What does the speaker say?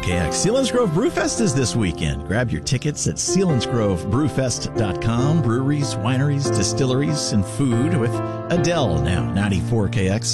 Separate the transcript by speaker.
Speaker 1: 94KX. Selinsgrove Brewfest is this weekend. Grab your tickets at selinsgrovebrewfest.com. Breweries, wineries, distilleries, and food with Adele now. 94KX.